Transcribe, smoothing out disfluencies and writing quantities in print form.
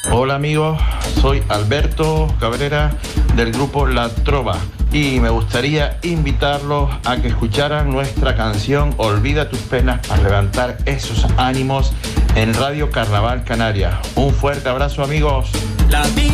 Hola amigos, soy Alberto Cabrera del grupo La Trova y me gustaría invitarlos a que escucharan nuestra canción Olvida tus penas para levantar esos ánimos en Radio Carnaval Canaria. Un fuerte abrazo amigos.